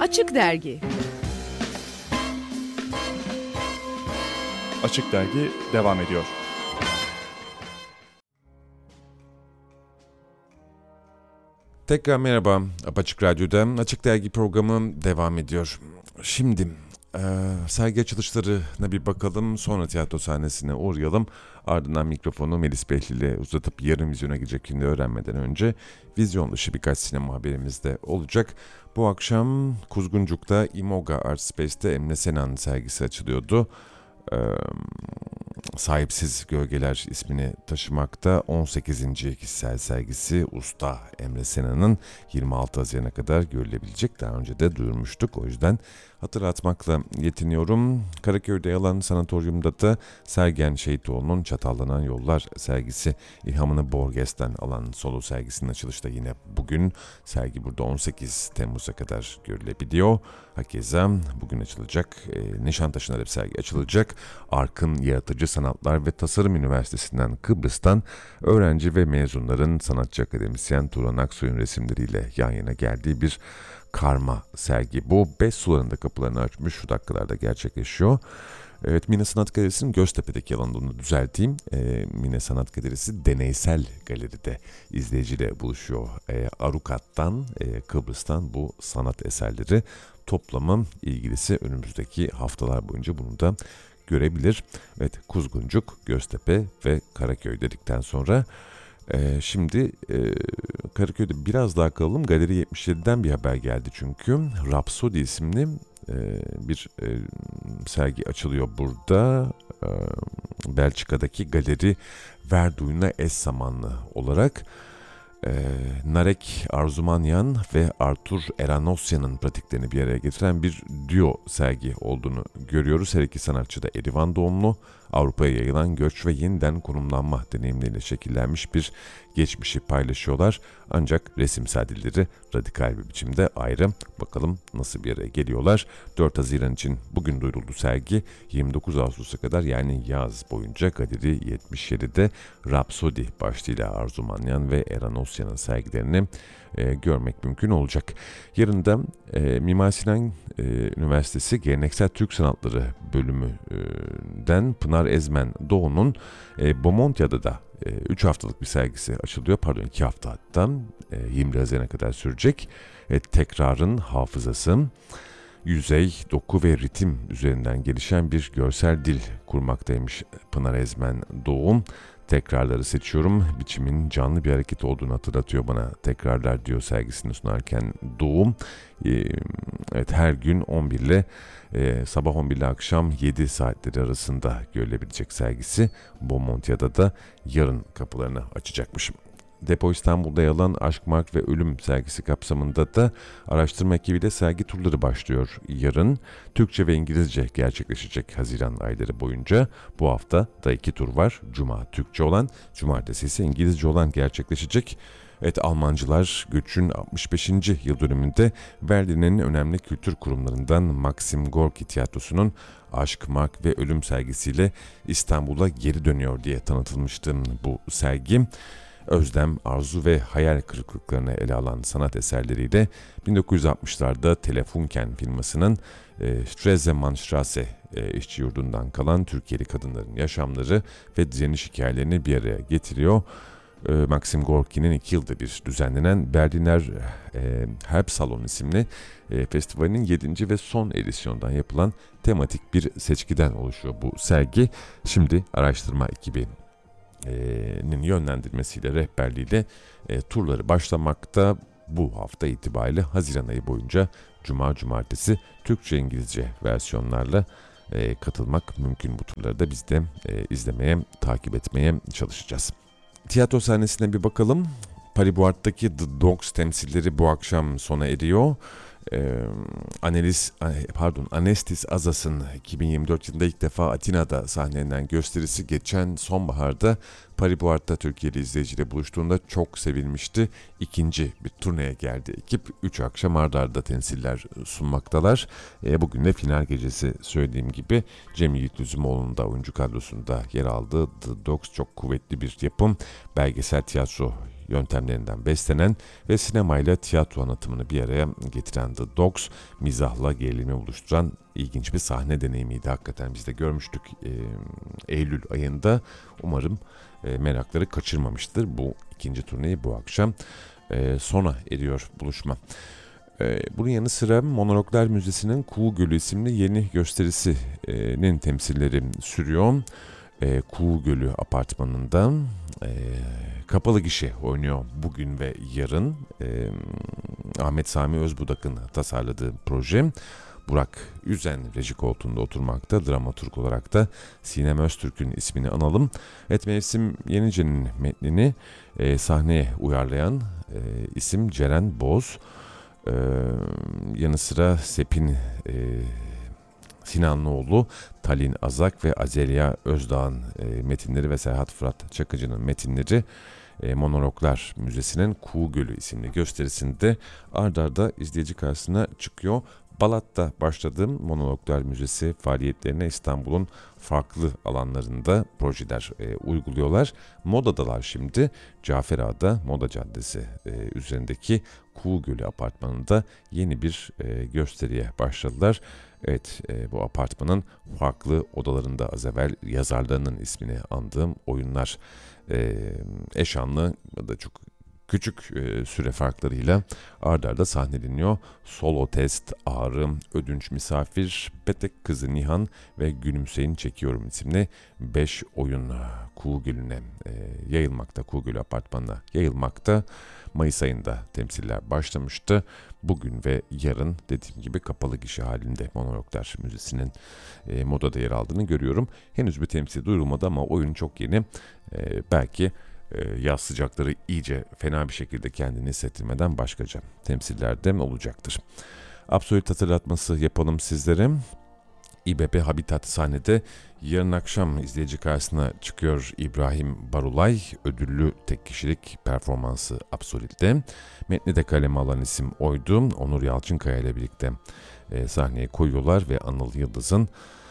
Açık Dergi. Açık Dergi devam ediyor. Tekrar merhaba. Apaçık Radyo'da Açık Dergi programı devam ediyor. Şimdi sergi açılışlarına bir bakalım. Sonra tiyatro sahnesine uğrayalım. Ardından mikrofonu Melis Behli ile uzatıp yarın vizyona girecek filmde öğrenmeden önce vizyon dışı birkaç sinema haberimiz de olacak. Bu akşam Kuzguncuk'ta Imoga Art Space'te Emre Senan sergisi açılıyordu. Sahipsiz Gölgeler ismini taşımakta 18. kişisel sergisi Usta Emre Senan'ın 26 Haziran'a kadar görülebilecek. Daha önce de duyurmuştuk, o yüzden hatırlatmakla yetiniyorum. Karaköy'de Yalan Sanatoryum'da da Sergen Şehitoğlu'nun Çatallanan Yollar sergisi ilhamını Borges'ten alan solo sergisinin açılışı da yine bugün. Sergi burada 18 Temmuz'a kadar görülebiliyor. Hakeza bugün açılacak, Nişantaşı'nda da bir sergi açılacak. Arkın Yaratıcı Sanatlar ve Tasarım Üniversitesi'nden Kıbrıs'tan öğrenci ve mezunların sanatçı akademisyen Turan Aksoy'un resimleriyle yan yana geldiği bir karma sergi. Bu 5 sularında kapılarını açmış, şu dakikalarda gerçekleşiyor. Evet, Mine Sanat Galerisi'nin Göztepe'deki alanında, onu düzelteyim. Mine Sanat Galerisi Deneysel Galeri'de izleyiciyle buluşuyor. Arukat'tan, Kıbrıs'tan bu sanat eserleri toplamı ilgilisi önümüzdeki haftalar boyunca bunu da görebilir. Evet, Kuzguncuk, Göztepe ve Karaköy dedikten sonra şimdi Karaköy'de biraz daha kalalım. Galeri 77'den bir haber geldi çünkü. Rhapsody isimli bir sergi açılıyor burada. Belçika'daki Galeri Verduyna eş zamanlı olarak. Narek Arzumanyan ve Artur Eranosyan'ın pratiklerini bir araya getiren bir duo sergi olduğunu görüyoruz. Her iki sanatçı da Erivan doğumlu. Avrupa'ya yayılan göç ve yeniden konumlanma deneyimleriyle şekillenmiş bir geçmişi paylaşıyorlar. Ancak resimsel dilleri radikal bir biçimde ayrı. Bakalım nasıl bir araya geliyorlar. 4 Haziran için bugün duyuruldu sergi. 29 Ağustos'a kadar, yani yaz boyunca Galeri 77'de Rhapsody başlığıyla Arzumanyan ve Eranosyan'ın sergilerini görmek mümkün olacak. Yarın da Mimar Sinan Üniversitesi Geleneksel Türk Sanatları bölümünden Pınar Ezmen Doğu'nun Bomontia'da da 3 haftalık bir sergisi açılıyor. 2 hafta hatta 20 Haziran'a kadar sürecek. Tekrarın hafızası, yüzey, doku ve ritim üzerinden gelişen bir görsel dil kurmaktaymış Pınar Ezmen Doğu. Tekrarları seçiyorum. Biçimin canlı bir hareket olduğunu hatırlatıyor bana tekrarlar diyor sergisini sunarken Doğum. Evet, her gün 11 ile sabah 11 ile akşam 7 saatleri arasında görülebilecek sergisi Bomontia'da da yarın kapılarını açacakmış. Depo İstanbul'da Yalan, Aşk, Mark ve Ölüm sergisi kapsamında da araştırma ekibiyle sergi turları başlıyor yarın. Türkçe ve İngilizce gerçekleşecek Haziran ayları boyunca. Bu hafta da 2 tur var. Cuma Türkçe olan, cumartesi ise İngilizce olan gerçekleşecek. Evet, Almancılar göçün 65. yıl dönümünde Berlin'in önemli kültür kurumlarından Maxim Gorki Tiyatrosu'nun Aşk, Mark ve Ölüm sergisiyle İstanbul'a geri dönüyor diye tanıtılmıştı bu sergi. Özlem, arzu ve hayal kırıklıklarını ele alan sanat eserleriyle 1960'larda Telefunken firmasının Stresemannstraße işçi yurdundan kalan Türkiye'li kadınların yaşamları ve direniş hikayelerini bir araya getiriyor. Maxim Gorki'nin 2 yılda bir düzenlenen Berliner Herbstsalon isimli festivalinin 7. ve son edisyondan yapılan tematik bir seçkiden oluşuyor bu sergi. Şimdi araştırma ekibi yönlendirmesiyle, rehberliğiyle turları başlamakta. Bu hafta itibariyle Haziran ayı boyunca Cuma, Cumartesi Türkçe, İngilizce versiyonlarla katılmak mümkün. Bu turları da biz de izlemeye, takip etmeye çalışacağız. Tiyatro sahnesine bir bakalım. Paribuart'taki The Dogs temsilleri bu akşam sona eriyor. Anestis Azas'ın 2024 yılında ilk defa Atina'da sahnelenen gösterisi geçen sonbaharda Paribuart'ta Türkiye'li izleyiciyle buluştuğunda çok sevilmişti. İkinci bir turneye geldi ekip. 3 akşam arda arda temsiller sunmaktalar. Bugün de final gecesi, söylediğim gibi Cem Yiğit Lüzumoğlu'nun da oyuncu kadrosunda yer aldığı The Dogs çok kuvvetli bir yapım. Belgesel tiyatro yöntemlerinden beslenen ve sinemayla tiyatro anlatımını bir araya getiren The Dogs, mizahla gerilimi buluşturan ilginç bir sahne deneyimiydi. Hakikaten biz de görmüştük Eylül ayında. Umarım merakları kaçırmamıştır. Bu ikinci turneyi bu akşam sona eriyor buluşma. Bunun yanı sıra Monologlar Müzesi'nin Kuğu Gölü isimli yeni gösterisinin temsilleri sürüyor. Kuğu Gölü apartmanında kapalı gişe oynuyor bugün ve yarın. Ahmet Sami Özbudak'ın tasarladığı proje. Burak Üzen reji koltuğunda oturmakta. Dramaturg olarak da Sinem Öztürk'ün ismini analım. Mevsim Yenice'nin metnini sahneye uyarlayan isim Ceren Boz. Yanı sıra Sepin Sinanlıoğlu, Talin Azak ve Azeliya Özdağ'ın metinleri ve Serhat Fırat Çakıcı'nın metinleri Monologlar Müzesi'nin Kuğu Gölü isimli gösterisinde ard arda izleyici karşısına çıkıyor. Balat'ta başladığım Monologlar Müzesi faaliyetlerine İstanbul'un farklı alanlarında projeler uyguluyorlar. Modadalar şimdi. Caferağa'da Moda Caddesi üzerindeki Kuğu Gölü apartmanında yeni bir gösteriye başladılar. Bu apartmanın farklı odalarında az evvel yazarlarının ismini andığım oyunlar eşanlı ya da çok küçük süre farklarıyla ard arda sahneleniyor. Solo Test, Ağrı, Ödünç Misafir, Petek Kızı Nihan ve Gülümseyin Çekiyorum isimli 5 oyun Kuğu Gölü'ne yayılmakta, Kuğu Gölü apartmanına yayılmakta. Mayıs ayında temsiller başlamıştı. Bugün ve yarın dediğim gibi kapalı gişe halinde Monologlar Müzesi'nin modada yer aldığını görüyorum. Henüz bir temsil duyurulmadı ama oyun çok yeni. Belki yaz sıcakları iyice fena bir şekilde kendini hissettirmeden başkaca temsillerde olacaktır. Absolut hatırlatması yapalım sizlere. İBB Habitat sahnede yarın akşam izleyici karşısına çıkıyor İbrahim Barulay. Ödüllü tek kişilik performansı Absolut'te. Metni de kaleme alan isim oydu. Onur Yalçınkaya ile birlikte sahneye koyuyorlar ve Anıl Yıldız'ın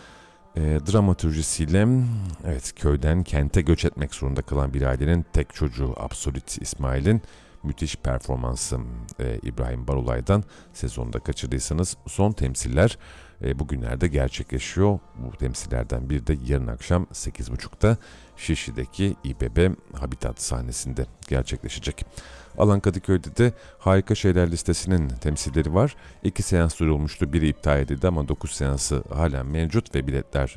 dramatürjisiyle köyden kente göç etmek zorunda kalan bir ailenin tek çocuğu Absolut İsmail'in müthiş performansı İbrahim Barulay'dan sezonda kaçırdıysanız son temsiller bugünlerde gerçekleşiyor. Bu temsillerden biri de yarın akşam 8.30'da Şişli'deki İBB Habitat sahnesinde gerçekleşecek. Alan Kadıköy'de de Harika Şeyler listesinin temsilleri var. 2 seans duyurulmuştu. Biri iptal edildi ama 9 seansı halen mevcut ve biletler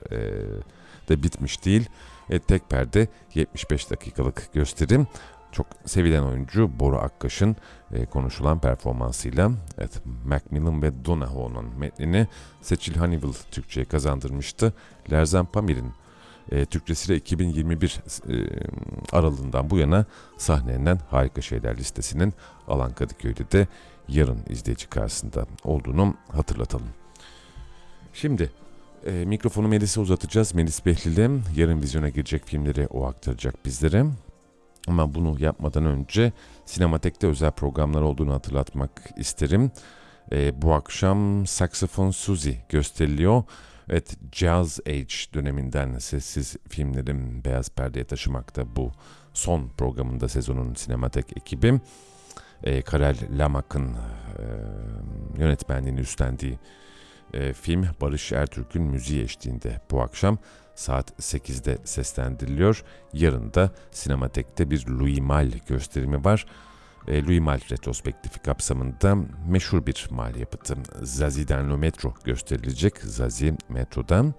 de bitmiş değil. Tek perde 75 dakikalık gösterim. Çok sevilen oyuncu Bora Akkaş'ın konuşulan performansıyla Macmillan ve Donahoe'nun metnini Seçil Hannibal Türkçe'ye kazandırmıştı. Lerzan Pamir'in Türkçesiyle 2021 aralığından bu yana sahnelenen Harika Şeyler listesinin Alan Kadıköy'de de yarın izleyici karşısında olduğunu hatırlatalım. Şimdi mikrofonu Melis'e uzatacağız. Melis Behlil'e yarın vizyona girecek filmleri o aktaracak bizlere. Ama bunu yapmadan önce Sinematek'te özel programlar olduğunu hatırlatmak isterim. Bu akşam Saxophone Suzy gösteriliyor. Jazz Age döneminden sessiz filmlerin beyaz perdeye taşımakta bu son programında sezonun Sinematek ekibi. Karel Lamak'ın yönetmenliğini üstlendiği film Barış Ertürk'ün müziği eşliğinde bu akşam saat 8'de seslendiriliyor. Yarın da Sinematek'te bir Louis Malle gösterimi var. Louis Malle retrospektifi kapsamında meşhur bir Malle yapıtı Zazi'den Le Metro gösterilecek. Zazie Metro'dan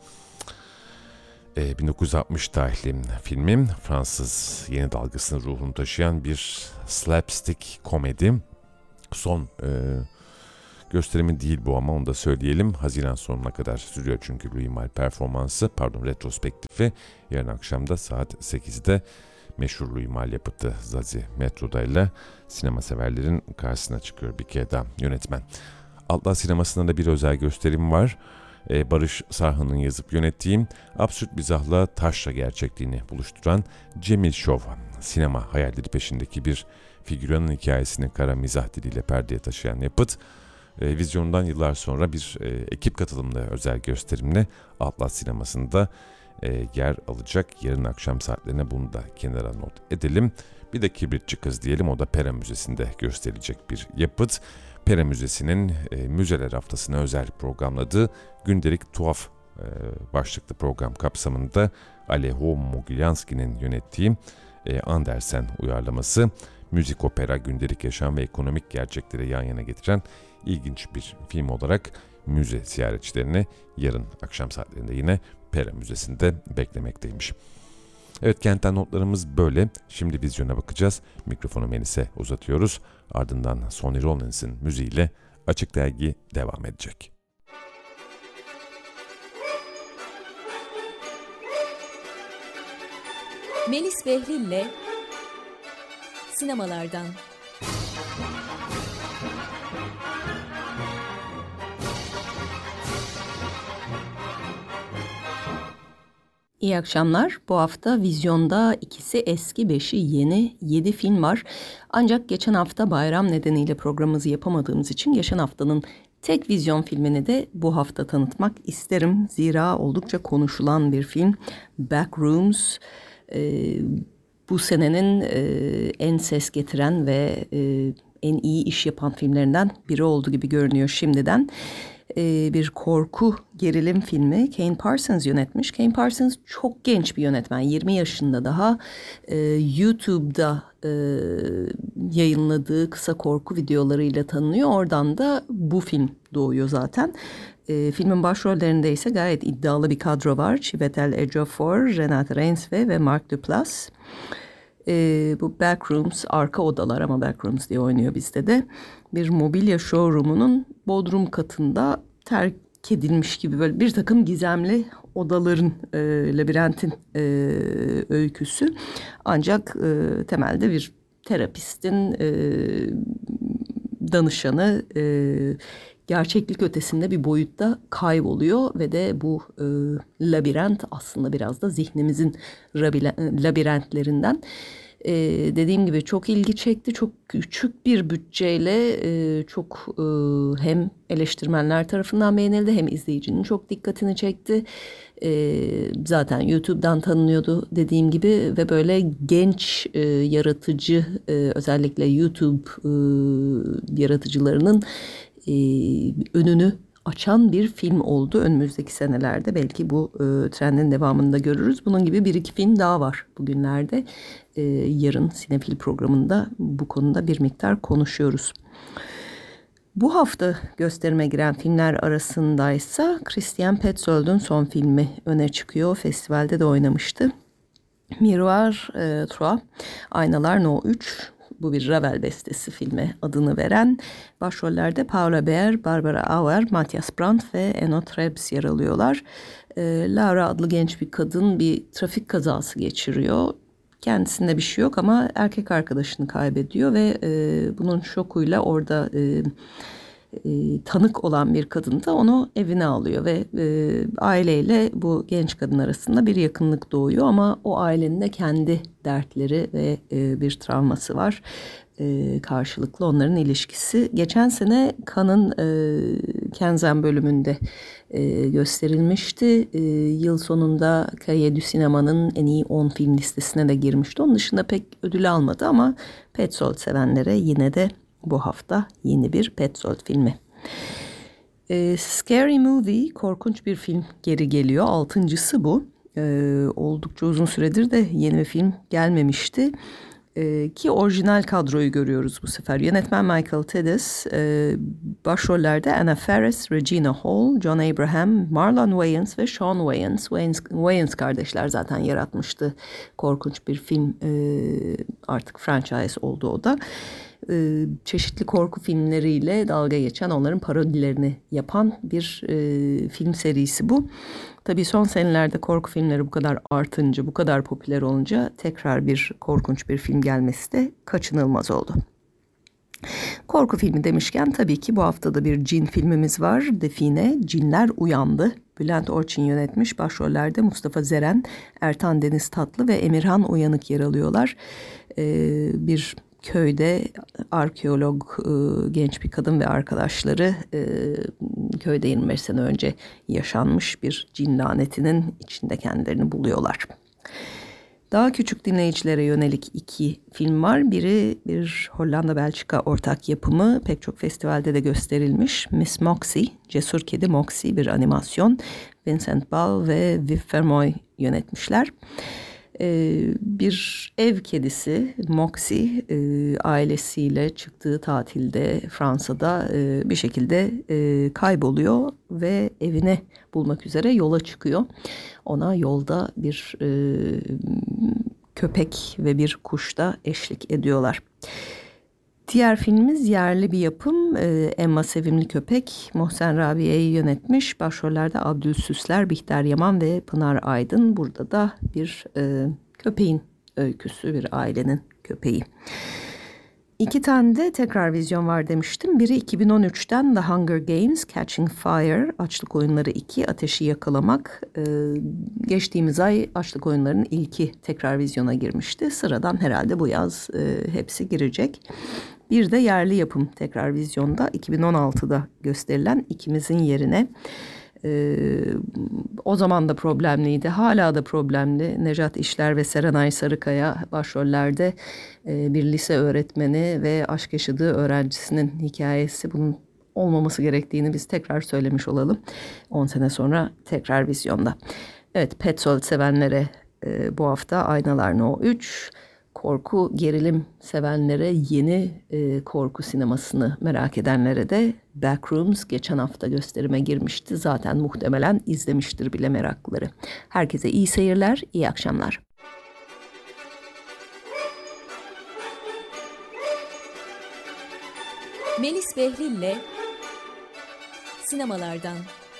1960 tarihli filmin Fransız yeni dalgasının ruhunu taşıyan bir slapstick komedi. Son gösterimi değil bu ama onu da söyleyelim. Haziran sonuna kadar sürüyor çünkü Louis Malle performansı, retrospektifi. Yarın akşam da saat 8'de meşhur Louis Malle yapıtı Zazie Metro'da ile sinema severlerin karşısına çıkıyor bir kere daha yönetmen. Atlas Sineması'nda da bir özel gösterim var. Barış Sarhan'ın yazıp yönettiği absürt mizahla taşra gerçekliğini buluşturan Cemil Şov, sinema hayalleri peşindeki bir figüranın hikayesini kara mizah diliyle perdeye taşıyan yapıt, vizyondan yıllar sonra bir ekip katılımlı özel gösterimle Atlas Sineması'nda yer alacak. Yarın akşam saatlerine bunu da kenara not edelim. Bir de Kibritçi Kız diyelim, o da Pera Müzesi'nde gösterilecek bir yapıt. Pera Müzesi'nin Müzeler Haftası'na özel programladığı Gündelik Tuhaf başlıklı program kapsamında Aleho Mogilyanski'nin yönettiği Andersen uyarlaması, müzik, opera, gündelik yaşam ve ekonomik gerçekleri yan yana getiren ilginç bir film olarak müze ziyaretçilerini yarın akşam saatlerinde yine Pera Müzesi'nde beklemekteymiş. Evet, kentten notlarımız böyle. Şimdi vizyona bakacağız. Mikrofonu Melis'e uzatıyoruz. Ardından Sonny Rollins'in müziğiyle Açık Dergi devam edecek. Melis Behlil'le sinemalardan. İyi akşamlar. Bu hafta vizyonda ikisi eski, 5'i yeni, 7 film var. Ancak geçen hafta bayram nedeniyle programımızı yapamadığımız için geçen haftanın tek vizyon filmini de bu hafta tanıtmak isterim. Zira oldukça konuşulan bir film. Backrooms. Bu senenin en ses getiren ve en iyi iş yapan filmlerinden biri olduğu gibi görünüyor şimdiden. Bir korku gerilim filmi. Kane Parsons yönetmiş. Kane Parsons çok genç bir yönetmen. 20 yaşında daha. YouTube'da yayınladığı kısa korku videolarıyla tanınıyor. Oradan da bu film doğuyor zaten. Filmin başrollerinde ise gayet iddialı bir kadro var. Chiwetel Ejiofor, Renate Reinsve ve Mark Duplass. Bu Backrooms, arka odalar ama Backrooms diye oynuyor bizde de. Bir mobilya showroom'unun bodrum katında terk edilmiş gibi böyle bir takım gizemli odaların, labirentin öyküsü. Ancak temelde bir terapistin danışanı gerçeklik ötesinde bir boyutta kayboluyor ve de bu labirent aslında biraz da zihnimizin labirentlerinden. Dediğim gibi çok ilgi çekti. Çok küçük bir bütçeyle çok hem eleştirmenler tarafından beğenildi hem izleyicinin çok dikkatini çekti. Zaten YouTube'dan tanınıyordu dediğim gibi ve böyle genç yaratıcı, özellikle YouTube yaratıcılarının önünü açan bir film oldu. Önümüzdeki senelerde belki bu trendin devamını da görürüz. Bunun gibi bir iki film daha var bugünlerde. Yarın Sinefil programında bu konuda bir miktar konuşuyoruz. Bu hafta gösterime giren filmler arasındaysa Christian Petzold'un son filmi öne çıkıyor. Festivalde de oynamıştı. Miroir 3, Aynalar No 3. Bu bir Ravel bestesi filme adını veren. Başrollerde Paula Beer, Barbara Auer, Matthias Brandt ve Eno Trebs yer alıyorlar. Laura adlı genç bir kadın bir trafik kazası geçiriyor. Kendisinde bir şey yok ama erkek arkadaşını kaybediyor ve bunun şokuyla orada tanık olan bir kadın da onu evine alıyor ve aileyle bu genç kadın arasında bir yakınlık doğuyor ama o ailenin de kendi dertleri ve bir travması var. Karşılıklı onların ilişkisi. Geçen sene Cannes'ın Kenzen bölümünde gösterilmişti. Yıl sonunda Cahiers du Cinéma'nın en iyi 10 film listesine de girmişti. Onun dışında pek ödül almadı ama Petzold sevenlere yine de bu hafta yeni bir Petzold filmi. Scary Movie, korkunç bir film geri geliyor. 6.'sı bu. Oldukça uzun süredir de yeni bir film gelmemişti. Ki orijinal kadroyu görüyoruz bu sefer. Yönetmen Michael Tides, başrollerde Anna Faris, Regina Hall, John Abraham, Marlon Wayans ve Sean Wayans. Wayans kardeşler zaten yaratmıştı korkunç bir film, artık franchise oldu o da. Çeşitli korku filmleriyle dalga geçen, onların parodilerini yapan bir film serisi bu. Tabii son senelerde korku filmleri bu kadar artınca, bu kadar popüler olunca tekrar bir korkunç bir film gelmesi de kaçınılmaz oldu. Korku filmi demişken tabii ki bu haftada bir cin filmimiz var. Define, Cinler Uyandı. Bülent Orçun yönetmiş. Başrollerde Mustafa Zeren, Ertan Deniz Tatlı ve Emirhan Uyanık yer alıyorlar. Bir köyde arkeolog genç bir kadın ve arkadaşları köyde 25 sene önce yaşanmış bir cin lanetinin içinde kendilerini buluyorlar. Daha küçük dinleyicilere yönelik 2 film var. Biri bir Hollanda-Belçika ortak yapımı, pek çok festivalde de gösterilmiş. Miss Moxie, Cesur Kedi Moxie bir animasyon. Vincent Ball ve Viv Vermooy yönetmişler. Bir ev kedisi Moxie ailesiyle çıktığı tatilde Fransa'da bir şekilde kayboluyor ve evine bulmak üzere yola çıkıyor. Ona yolda bir köpek ve bir kuş da eşlik ediyorlar. Diğer filmimiz yerli bir yapım. Emma Sevimli Köpek, Mohsen Rabia'yı yönetmiş. Başrollerde Abdülsüsler, Bihter Yaman ve Pınar Aydın. Burada da bir köpeğin öyküsü, bir ailenin köpeği. 2 tane de tekrar vizyon var demiştim. Biri 2013'ten The Hunger Games, Catching Fire, Açlık Oyunları 2, Ateşi Yakalamak. Geçtiğimiz ay Açlık Oyunları'nın ilki tekrar vizyona girmişti. Sıradan herhalde bu yaz hepsi girecek. Bir de yerli yapım tekrar vizyonda 2016'da gösterilen İkimizin Yerine. O zaman da problemliydi. Hala da problemli. Nejat İşler ve Serenay Sarıkaya başrollerde bir lise öğretmeni ve aşk yaşadığı öğrencisinin hikayesi. Bunun olmaması gerektiğini biz tekrar söylemiş olalım. 10 sene sonra tekrar vizyonda. Evet, Petzold sevenlere bu hafta Aynalar No 3. Korku, gerilim sevenlere yeni korku sinemasını merak edenlere de Backrooms geçen hafta gösterime girmişti. Zaten muhtemelen izlemiştir bile meraklıları. Herkese iyi seyirler, iyi akşamlar. Melis Behlil'le sinemalardan.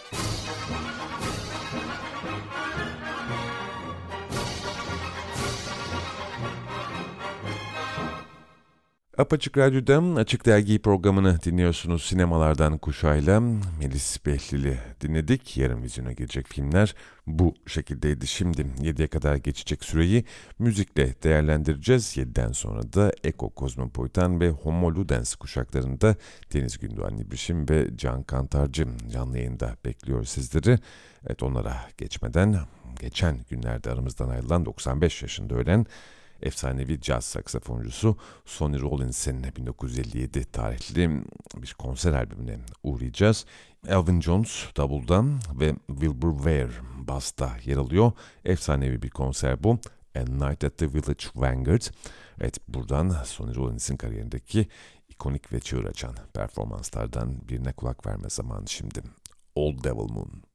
Apaçık Radyo'da Açık Dergi programını dinliyorsunuz. Sinemalardan Kuşay'la Melis Behlil'i dinledik. Yarın vizyona girecek filmler bu şekildeydi. Şimdi 7'ye kadar geçecek süreyi müzikle değerlendireceğiz. 7'den sonra da Eko Kozmopolitan ve Homo Ludens kuşaklarında Deniz Gündoğan İbrişim ve Can Kantarcı canlı yayında bekliyor sizleri. Evet, onlara geçmeden geçen günlerde aramızdan ayrılan 95 yaşında ölen efsanevi caz saksafoncusu Sonny Rollins'in 1957 tarihli bir konser albümüne uğrayacağız. Elvin Jones davuldan ve Wilbur Ware basta yer alıyor. Efsanevi bir konser bu. A Night at the Village Vanguard. Evet, buradan Sonny Rollins'in kariyerindeki ikonik ve çığır açan performanslardan birine kulak verme zamanı şimdi. Old Devil Moon.